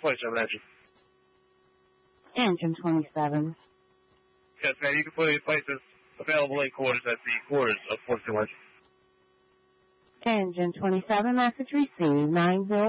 27 engine. Engine 27. Yes, ma'am. You can put any places available in quarters at the quarters of 42 engine. Engine 27, message received, 90.